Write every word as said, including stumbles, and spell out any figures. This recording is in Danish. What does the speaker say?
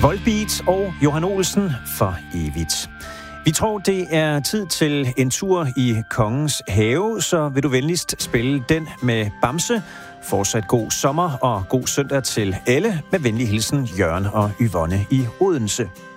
Volbeat og Johan Olsen for evigt. Vi tror, det er tid til en tur i Kongens Have, så vil du venligst spille den med Bamse. Fortsat god sommer og god søndag til alle. Med venlig hilsen, Jørgen og Yvonne i Odense.